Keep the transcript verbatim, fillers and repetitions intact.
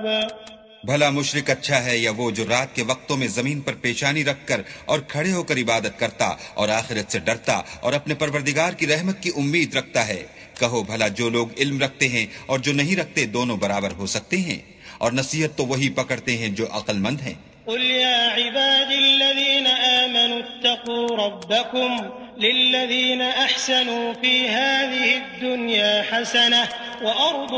رهابا भला मुशरिक अच्छा है या वो जो रात के वक्तों में जमीन पर पेशानी रखकर और खड़े होकर इबादत करता और आखिरत से डरता और अपने परवरदिगार की रहमत की उम्मीद रखता है। कहो भला जो लोग इल्म रखते हैं और जो नहीं रखते दोनों बराबर हो सकते हैं, और नसीहत तो वही पकड़ते हैं जो अक्लमंद हैं। قل يا عبادي الذين آمنوا اتقوا ربكم للذين أحسنوا في هذه الدنيا حسنة وأرض